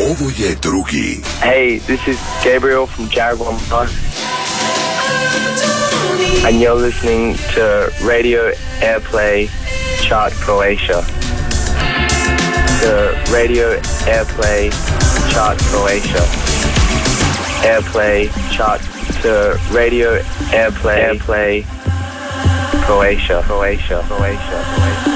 Ovo je drugi. Hey, this is Gabriel from Jaguar. And you're listening to Radio Airplay Chart Croatia. The Radio Airplay Chart Croatia. Airplay Chart to Radio Airplay Croatia.